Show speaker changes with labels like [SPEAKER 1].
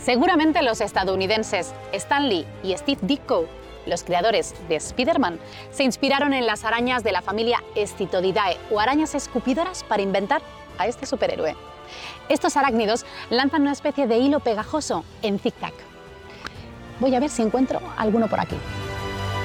[SPEAKER 1] Seguramente los estadounidenses Stan Lee y Steve Ditko, los creadores de Spider-Man, se inspiraron en las arañas de la familia Escitodidae o arañas escupidoras para inventar a este superhéroe. Estos arácnidos lanzan una especie de hilo pegajoso en zig-zag. Voy a ver si encuentro alguno por aquí.